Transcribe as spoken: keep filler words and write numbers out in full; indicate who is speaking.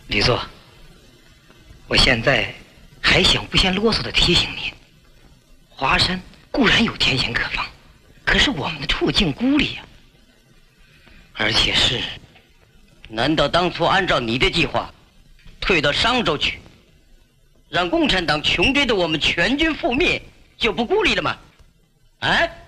Speaker 1: 李座，我现在还想不嫌啰嗦的提醒您，华山固然有天险可防，可是我们的处境孤立呀、啊，而且是……
Speaker 2: 难道当初按照你的计划，退到商州去，让共产党穷追的我们全军覆灭，就不顾虑了吗？啊？